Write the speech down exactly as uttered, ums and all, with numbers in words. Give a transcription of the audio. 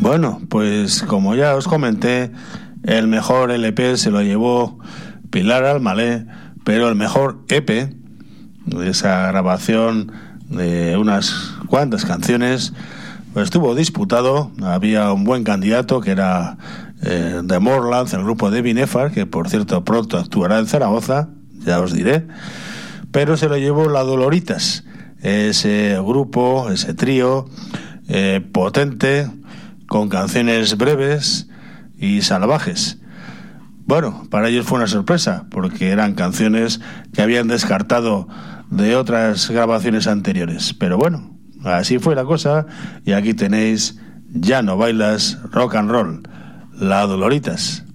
Bueno, pues como ya os comenté, el mejor L P se lo llevó Pilar Almalé, pero el mejor E P, esa grabación de unas cuantas canciones, pues estuvo disputado. Había un buen candidato que era eh, The Moorlands, el grupo de Binefar, que por cierto pronto actuará en Zaragoza, ya os diré, pero se lo llevó La Doloritas, ese grupo, ese trío eh, potente, con canciones breves y salvajes. Bueno, para ellos fue una sorpresa, porque eran canciones que habían descartado de otras grabaciones anteriores. Pero bueno, así fue la cosa, y aquí tenéis Ya no bailas rock and roll, La Doloritas.